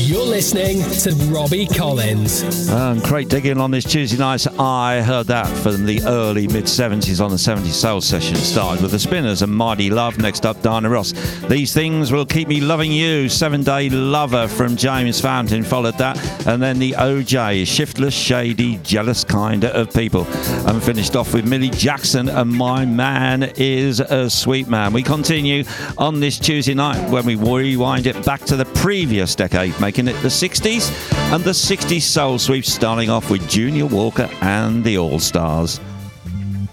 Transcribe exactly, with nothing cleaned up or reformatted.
You're listening to Robbie Collins. Um, great digging on this Tuesday night. I heard that from the early mid-seventies on the seventies Soul Session. Started with the Spinners and Mighty Love. Next up, Diana Ross. These Things Will Keep Me Loving You. Seven Day Lover from James Fountain followed that. And then the O J, Shiftless, Shady, Jealous Kind of People. And finished off with Millie Jackson and My Man Is a Sweet Man. We continue on this Tuesday night when we rewind it back to the previous decade, making it the sixties and the sixties Soul Sweep, starting off with Junior Walker and the All Stars.